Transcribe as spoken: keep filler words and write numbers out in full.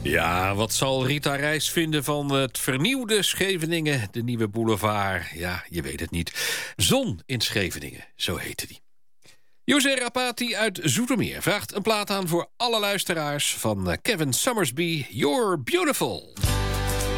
Ja, wat zal Rita Reis vinden van het vernieuwde Scheveningen, de nieuwe boulevard? Ja, je weet het niet. Zon in Scheveningen, zo heette die. José Rapati uit Zoetermeer vraagt een plaat aan voor alle luisteraars van Kevin Summersby, You're Beautiful.